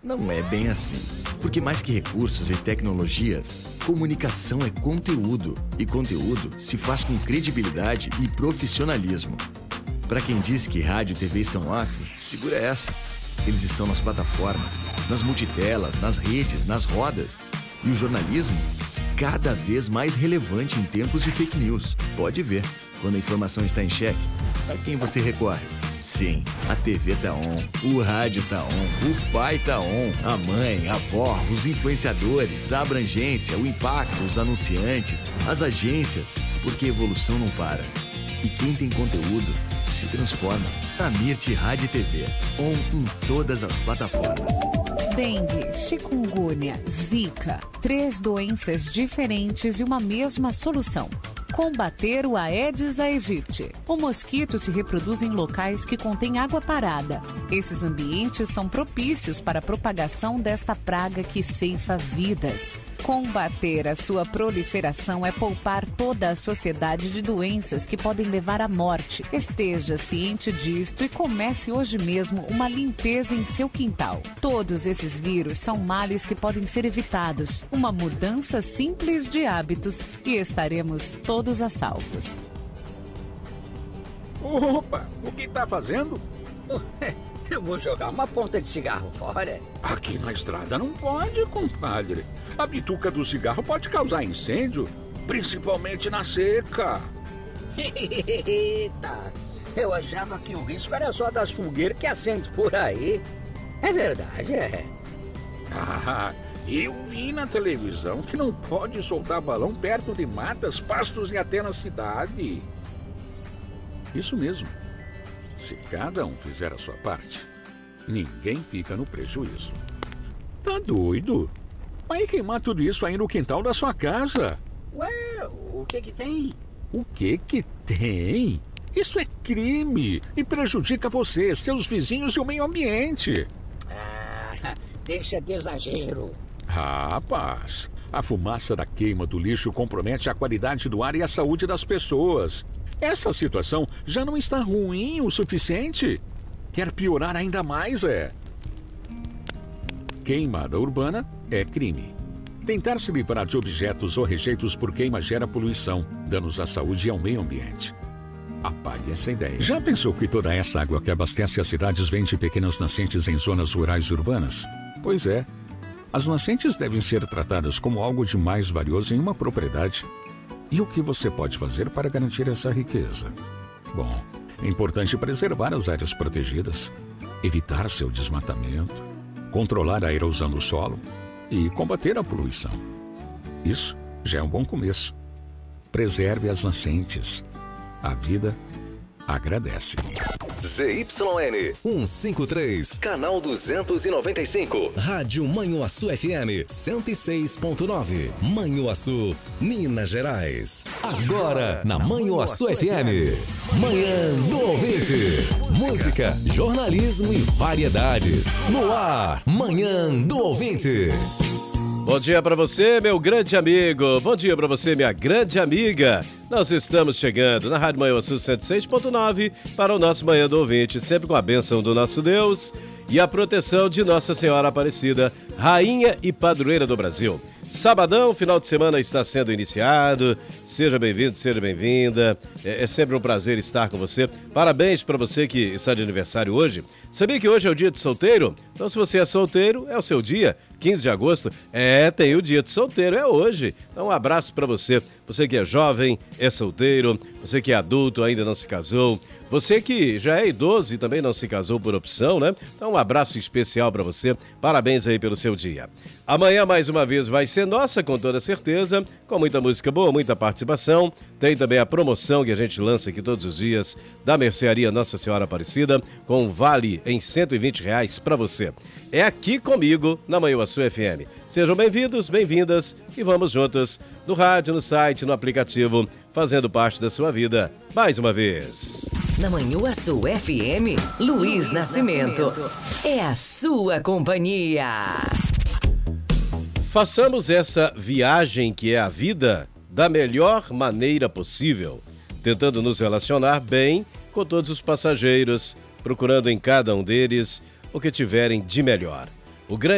não é bem assim. Porque mais que recursos e tecnologias, comunicação é conteúdo. E conteúdo se faz com credibilidade e profissionalismo. Para quem diz que rádio e TV estão off, segura essa. Eles estão nas plataformas, nas multitelas, nas redes, nas rodas. E o jornalismo, cada vez mais relevante em tempos de fake news. Pode ver, quando a informação está em xeque, a quem você recorre? Sim, a TV tá on, o rádio tá on, o pai tá on, a mãe, a avó, os influenciadores, a abrangência, o impacto, os anunciantes, as agências, porque a evolução não para. E quem tem conteúdo se transforma. A Mirti Rádio e TV, on em todas as plataformas. Dengue, chikungunya, zika, 3 doenças diferentes e uma mesma solução. Combater o Aedes aegypti. O mosquito se reproduz em locais que contêm água parada. Esses ambientes são propícios para a propagação desta praga que ceifa vidas. Combater a sua proliferação é poupar toda a sociedade de doenças que podem levar à morte. Esteja ciente disto e comece hoje mesmo uma limpeza em seu quintal. Todos esses vírus são males que podem ser evitados. Uma mudança simples de hábitos e estaremos todos a salvos. Opa, o que tá fazendo? Eu vou jogar uma ponta de cigarro fora. Aqui na estrada não pode, compadre. A bituca do cigarro pode causar incêndio, principalmente na seca. Eita, eu achava que o risco era só das fogueiras que acende por aí. É verdade, é. Ah, eu vi na televisão que não pode soltar balão perto de matas, pastos e até na cidade. Isso mesmo. Se cada um fizer a sua parte, ninguém fica no prejuízo. Tá doido? Vai queimar tudo isso aí no quintal da sua casa. Ué, o que tem? O que tem? Isso é crime e prejudica você, seus vizinhos e o meio ambiente. Ah, deixa de exagero. Rapaz, a fumaça da queima do lixo compromete a qualidade do ar e a saúde das pessoas. Essa situação já não está ruim o suficiente? Quer piorar ainda mais, é? Queimada urbana é crime. Tentar se livrar de objetos ou rejeitos por queima gera poluição, danos à saúde e ao meio ambiente. Apague essa ideia. Já pensou que toda essa água que abastece as cidades vem de pequenas nascentes em zonas rurais e urbanas? Pois é. As nascentes devem ser tratadas como algo de mais valioso em uma propriedade. E o que você pode fazer para garantir essa riqueza? Bom, é importante preservar as áreas protegidas, evitar seu desmatamento, controlar a erosão do solo e combater a poluição. Isso já é um bom começo. Preserve as nascentes. A vida agradece. ZYN 153, canal 295, Rádio Manhuaçu FM 106.9, Manhuaçu, Minas Gerais. Agora na Manhuaçu FM, Manhã do Ouvinte. Música, jornalismo e variedades. No ar, Manhã do Ouvinte. Bom dia para você, meu grande amigo. Bom dia para você, minha grande amiga. Nós estamos chegando na Rádio Manhuaçu 106.9 para o nosso Manhã do Ouvinte, sempre com a bênção do nosso Deus e a proteção de Nossa Senhora Aparecida, Rainha e Padroeira do Brasil. Sabadão, final de semana está sendo iniciado. Seja bem-vindo, seja bem-vinda. É sempre um prazer estar com você. Parabéns para você que está de aniversário hoje. Sabia que hoje é o dia de solteiro? Então, se você é solteiro, é o seu dia. 15 de agosto, tem o dia de solteiro, é hoje. Então, um abraço para você. Você que é jovem, é solteiro. Você que é adulto, ainda não se casou. Você que já é idoso e também não se casou por opção, né? Então, um abraço especial para você. Parabéns aí pelo seu dia. Amanhã, mais uma vez, vai ser nossa, com toda certeza, com muita música boa, muita participação. Tem também a promoção que a gente lança aqui todos os dias da Mercearia Nossa Senhora Aparecida, com um vale em R$120 para você. É aqui comigo, na Manhuaçu FM. Sejam bem-vindos, bem-vindas e vamos juntos no rádio, no site, no aplicativo, fazendo parte da sua vida, mais uma vez. Na Manhuaçu FM, Luiz Nascimento. É a sua companhia. Façamos essa viagem que é a vida da melhor maneira possível, tentando nos relacionar bem com todos os passageiros, procurando em cada um deles o que tiverem de melhor. O grande